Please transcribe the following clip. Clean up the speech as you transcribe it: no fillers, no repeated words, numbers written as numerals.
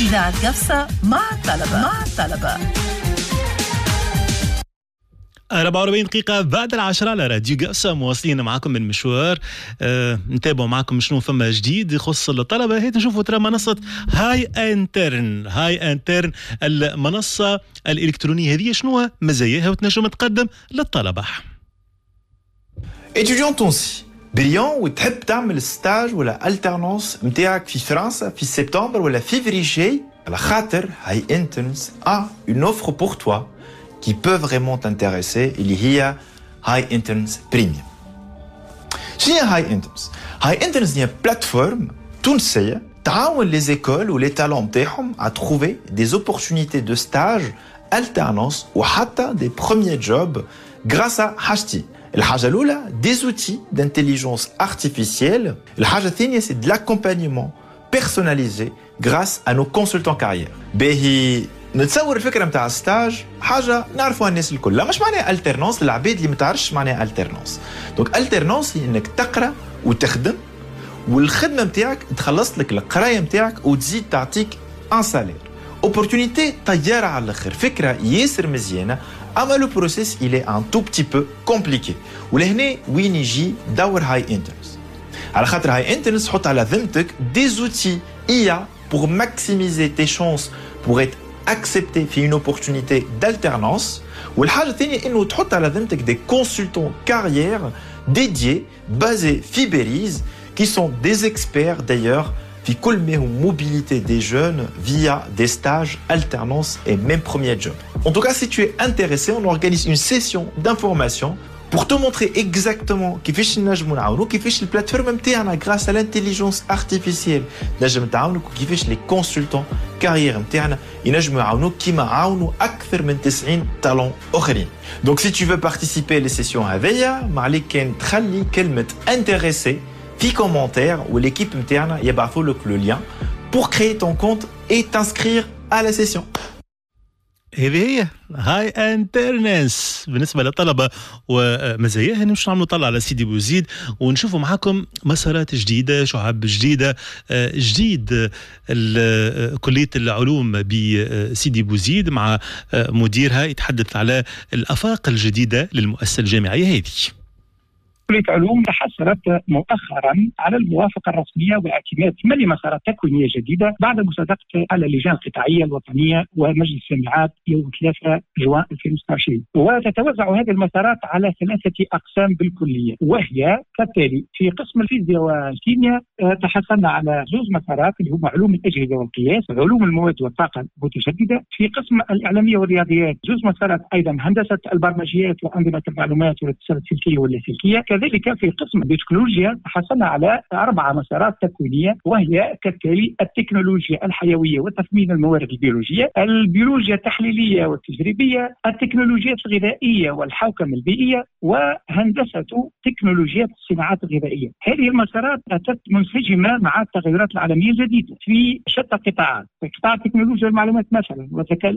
إذاعة قفصة مع الطلبة 44 دقيقة بعد 10 على راديو قفصة، مواصلين معكم من مشوار. نتابعوا معكم شنو فما جديد يخص الطلبة. هيت نشوفوا ترى منصة هاي انترن المنصة الإلكترونية هذه شنو مزاياها وتنجم تقدم للطلبة. étudiant تونسي بريون وتحب تعمل ستاج ولا الترنانس نتاعك في فرنسا في سبتمبر ولا فيفري جاي، على خاطر هاي انترنز une offre pour toi qui peut vraiment t'intéresser اللي هي هاي انترنز بريميوم. شنو هي هاي انترنز؟ هاي انترنز هي بلاتفورم تونسية تعاون لي زيكول ولي تالون نتاعهم à trouver des opportunités de stage, alternance وحتى des premiers jobs grâce à حاجتين. الحاجة الأولى des outils d'intelligence artificielle. الحاجة الثانية c'est de l'accompagnement personnalisé grâce à nos consultants carrière. باهي نتصور الفكرة متاع الستاج حاجة نعرفوها الناس الكل. لا مش معناها الترنانس للعباد اللي متعرفش معناها الترنانس. دونك الترنانس هي انك تقرا وتخدم، والخدمة متاعك تخلص لك القراية متاعك وتزيد تعطيك ان سالير. اوبورتونيتي طيارة على الاخر، فكرة ياسر مزيانة، اما لو بروسيس il est un tout petit peu compliqué. ولهنا وين يجي دور هاي انترنس. على خاطر هاي انترنس تحط على ذمتك des outils IA pour maximiser tes chances pour être accepté في une opportunité d'alternance. والحاجة الثانية إنه تحط على ذمتك des consultants carrière dédiés basés في باريس qui sont des experts d'ailleurs في كل ما هو mobilité des jeunes via des stages, alternance et même premier job. En tout cas, si tu es intéressé, on organise une session d'information pour te montrer exactement كيفاش نجمو نعاونو، كيفاش البلاتفورم نتاعنا grâce à l'intelligence artificielle نجم تعاونك، وكيفاش لي كونسلتون كارير نتاعنا ينجمو يعاونوك كيما عاونوا اكثر من 90 طالون اخرين. دونك si tu veux participer les sessions هذيا ما عليك كان تخلي كلمة intéressé في كومنتير والéquipe نتاعنا يبعثوا لك le lien pour créer ton compte et t'inscrire à la session. هذه هي هاي انترنس بالنسبة للطلبة ومزاياها. نمشي نعملوا طلع على سيدي بوزيد ونشوفوا معاكم مسارات جديدة، شعب جديدة، جديد كلية العلوم بسيدي بوزيد مع مديرها يتحدث على الآفاق الجديدة للمؤسسة الجامعية هذه. كلية علوم تحصلت مؤخرا على الموافقة الرسمية واعتماد 8 مسارات تكوينية جديدة بعد مصادقة على اللجان القطاعية الوطنية ومجلس الجامعات يوم 3 جوان 2026. وتتوزع هذه المسارات على 3 أقسام بالكلية، وهي كالتالي: في قسم الفيزياء والكيمياء تحصلنا على 2 مسارات اللي هم علوم الأجهزة والقياس، علوم المواد والطاقة المتجددة. في قسم الإعلامية والرياضيات 2 مسارات أيضا: هندسة البرمجيات وأنظمة المعلومات والاتصالات السلكية واللاسلكية. كذلك في قسم البيوتكنولوجيا حصلنا على 4 مسارات تكوينية، وهي كالتالي: التكنولوجيا الحيوية وتثمين الموارد البيولوجية، البيولوجيا التحليلية والتجريبية، التكنولوجيات الغذائية والحوكمة البيئية، وهندسة تكنولوجيات الصناعات الغذائية. هذه المسارات أتت منسجمة مع التغيرات العالمية الجديدة في شتى القطاعات. في قطاع تكنولوجيا المعلومات مثلا والذكاء